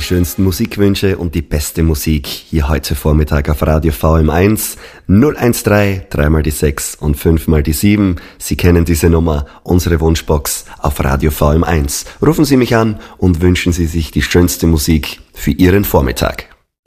schönsten Musikwünsche und die beste Musik hier heute Vormittag auf Radio VM1 013 3 mal die 6 und 5 mal die 7. Sie kennen diese Nummer, unsere Wunschbox auf Radio VM1. Rufen Sie mich an und wünschen Sie sich die schönste Musik für Ihren Vormittag.